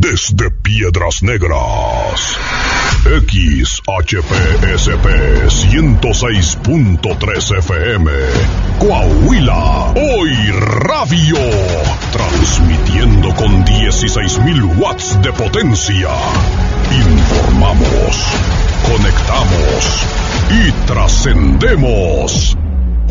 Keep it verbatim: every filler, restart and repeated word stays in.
desde Piedras Negras. X H P S P ciento seis punto tres F M, Coahuila, Hoy Radio, transmitiendo con dieciséis mil watts de potencia. Informamos, conectamos y trascendemos.